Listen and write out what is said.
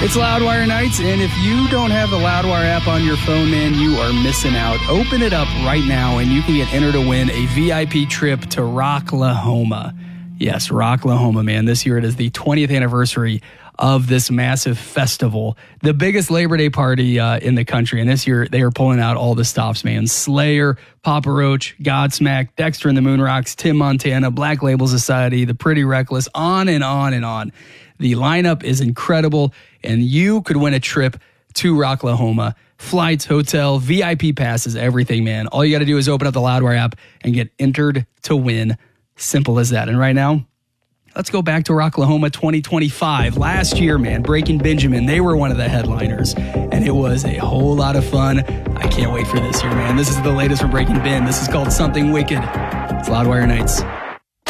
It's Loudwire Nights, and if you don't have the Loudwire app on your phone, man, you are missing out. Open it up right now, and you can get entered to win a VIP trip to Rocklahoma. Yes, Rocklahoma, man. This year it is the 20th anniversary of this massive festival, the biggest Labor Day party in the country. And this year they are pulling out all the stops, man. Slayer, Papa Roach, Godsmack, Dexter and the Moonrocks, Tim Montana, Black Label Society, The Pretty Reckless, on and on and on. The lineup is incredible, and you could win a trip to Rocklahoma. Flights, hotel, VIP passes, everything, man. All you got to do is open up the Loudwire app and get entered to win. Simple as that. And right now, let's go back to Rocklahoma 2025. Last year, man, Breaking Benjamin, they were one of the headliners, and it was a whole lot of fun. I can't wait for this year, man. This is the latest from Breaking Ben. This is called Something Wicked. It's Loudwire Nights.